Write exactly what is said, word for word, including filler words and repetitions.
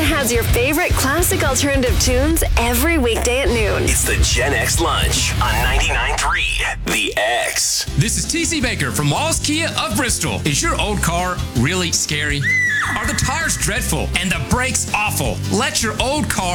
has your favorite classic alternative tunes every weekday at noon. It's the Gen X Lunch on ninety-nine point three The X. This is T C Baker from Wallace Kia of Bristol. Is your old car really scary? Are the tires dreadful and the brakes awful? Let your old car